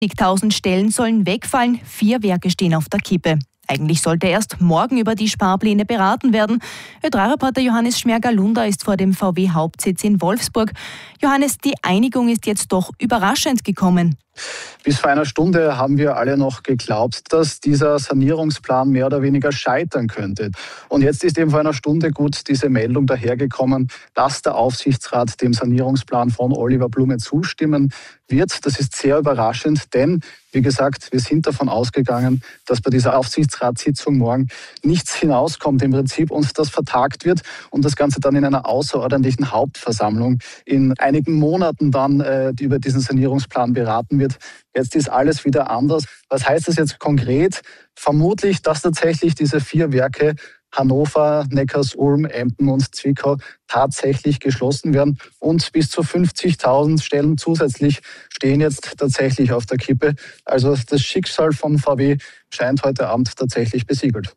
1000 Stellen sollen wegfallen, 4 Werke stehen auf der Kippe. Eigentlich sollte erst morgen über die Sparpläne beraten werden. Ö3-Reporter Johannes Schmerger-Lunder ist vor dem VW-Hauptsitz in Wolfsburg. Johannes, die Einigung ist jetzt doch überraschend gekommen. Bis vor einer Stunde haben wir alle noch geglaubt, dass dieser Sanierungsplan mehr oder weniger scheitern könnte. Und jetzt ist eben vor einer Stunde gut diese Meldung dahergekommen, dass der Aufsichtsrat dem Sanierungsplan von Oliver Blume zustimmen wird. Das ist sehr überraschend, denn, wie gesagt, wir sind davon ausgegangen, dass bei dieser Aufsichtsratssitzung morgen nichts hinauskommt im Prinzip und das vertagt wird und das Ganze dann in einer außerordentlichen Hauptversammlung in einigen Monaten dann über diesen Sanierungsplan beraten wird. Jetzt ist alles wieder anders. Was heißt das jetzt konkret? Vermutlich, dass tatsächlich diese 4 Werke Hannover, Neckarsulm, Emden und Zwickau tatsächlich geschlossen werden und bis zu 50.000 Stellen zusätzlich stehen jetzt tatsächlich auf der Kippe. Also das Schicksal von VW scheint heute Abend tatsächlich besiegelt.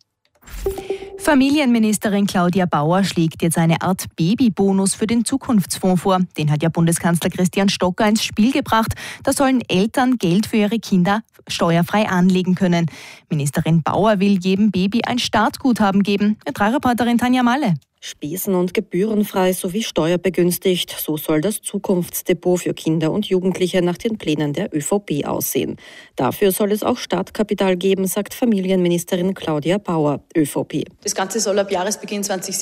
Familienministerin Claudia Bauer schlägt jetzt eine Art Babybonus für den Zukunftsfonds vor. Den hat ja Bundeskanzler Christian Stocker ins Spiel gebracht. Da sollen Eltern Geld für ihre Kinder steuerfrei anlegen können. Ministerin Bauer will jedem Baby ein Startguthaben geben. Ö3-Reporterin Tanja Malle. Spesen- und gebührenfrei sowie steuerbegünstigt. So soll das Zukunftsdepot für Kinder und Jugendliche nach den Plänen der ÖVP aussehen. Dafür soll es auch Startkapital geben, sagt Familienministerin Claudia Bauer, ÖVP. Das Ganze soll ab Jahresbeginn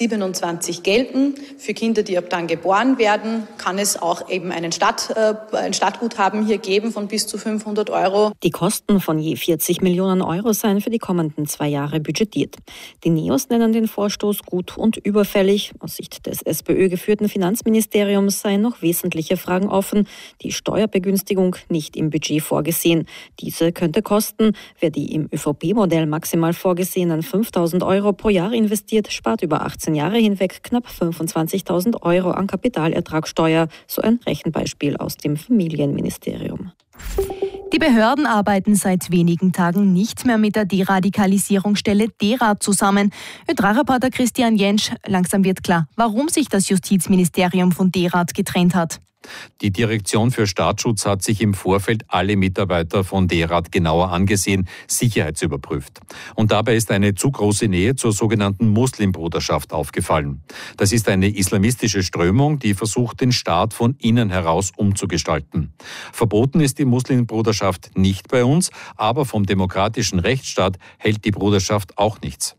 2027 gelten. Für Kinder, die ab dann geboren werden, kann es auch eben ein Startguthaben hier geben von bis zu 500 €. Die Kosten von je 40 Millionen € seien für die kommenden 2 Jahre budgetiert. Die NEOS nennen den Vorstoß gut und überfällig. Aus Sicht des SPÖ-geführten Finanzministeriums seien noch wesentliche Fragen offen. Die Steuerbegünstigung nicht im Budget vorgesehen. Diese könnte kosten. Wer die im ÖVP-Modell maximal vorgesehenen 5.000 € pro Jahr investiert, spart über 18 Jahre hinweg knapp 25.000 € an Kapitalertragssteuer. So ein Rechenbeispiel aus dem Familienministerium. Die Behörden arbeiten seit wenigen Tagen nicht mehr mit der Deradikalisierungsstelle DERAD zusammen. Ö3-Reporter Christian Jentsch, langsam wird klar, warum sich das Justizministerium von DERAD getrennt hat. Die Direktion für Staatsschutz hat sich im Vorfeld alle Mitarbeiter von DERAD genauer angesehen, sicherheitsüberprüft. Und dabei ist eine zu große Nähe zur sogenannten Muslimbruderschaft aufgefallen. Das ist eine islamistische Strömung, die versucht, den Staat von innen heraus umzugestalten. Verboten ist die Muslimbruderschaft nicht bei uns, aber vom demokratischen Rechtsstaat hält die Bruderschaft auch nichts.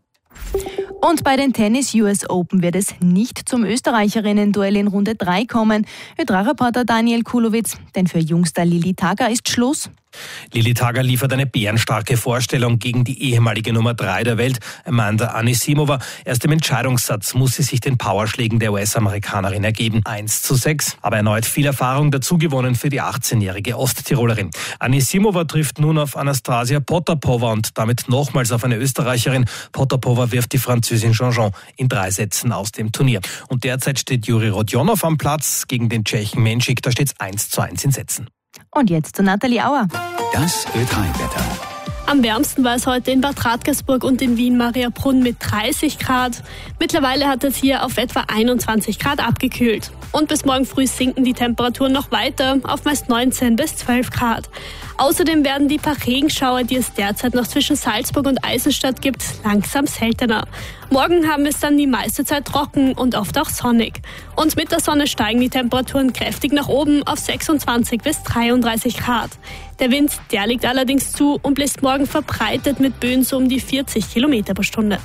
Und bei den Tennis US Open wird es nicht zum Österreicherinnen-Duell in Runde 3 kommen. Ö3-Reporter Daniel Kulowitz, denn für Jungstar Lili Tager ist Schluss. Lili Tager liefert eine bärenstarke Vorstellung gegen die ehemalige Nummer 3 der Welt, Amanda Anisimova. Erst im Entscheidungssatz muss sie sich den Powerschlägen der US-Amerikanerin ergeben. 1:6, aber erneut viel Erfahrung dazugewonnen für die 18-jährige Osttirolerin. Anisimova trifft nun auf Anastasia Potapova und damit nochmals auf eine Österreicherin. Potapova wirft die Französin Jean-Jean in 3 Sätzen aus dem Turnier. Und derzeit steht Juri Rodionov am Platz gegen den Tschechen Menschik. Da steht es 1:1 in Sätzen. Und jetzt zu Nathalie Auer. Das Ö3-Wetter. Am wärmsten war es heute in Bad Radkersburg und in Wien-Mariabrunn mit 30 Grad. Mittlerweile hat es hier auf etwa 21 Grad abgekühlt. Und bis morgen früh sinken die Temperaturen noch weiter auf meist 19 bis 12 Grad. Außerdem werden die paar Regenschauer, die es derzeit noch zwischen Salzburg und Eisenstadt gibt, langsam seltener. Morgen haben wir es dann die meiste Zeit trocken und oft auch sonnig. Und mit der Sonne steigen die Temperaturen kräftig nach oben auf 26 bis 33 Grad. Der Wind, der liegt allerdings zu und bläst morgen verbreitet mit Böen so um die 40 Kilometer pro Stunde.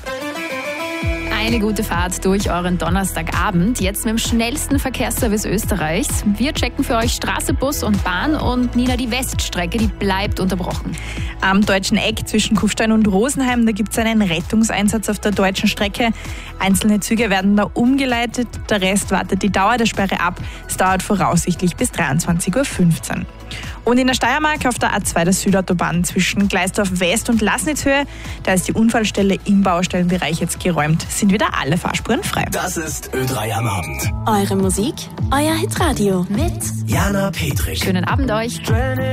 Eine gute Fahrt durch euren Donnerstagabend. Jetzt mit dem schnellsten Verkehrsservice Österreichs. Wir checken für euch Straße, Bus und Bahn. Und Nina, die Weststrecke, die bleibt unterbrochen. Am Deutschen Eck zwischen Kufstein und Rosenheim, da gibt es einen Rettungseinsatz auf der deutschen Strecke. Einzelne Züge werden da umgeleitet. Der Rest wartet die Dauer der Sperre ab. Es dauert voraussichtlich bis 23:15 Uhr. Und in der Steiermark auf der A2 der Südautobahn zwischen Gleisdorf West und Laßnitzhöhe, da ist die Unfallstelle im Baustellenbereich jetzt geräumt, sind wieder alle Fahrspuren frei. Das ist Ö3 am Abend. Eure Musik, euer Hitradio mit Jana Petrisch. Schönen Abend euch.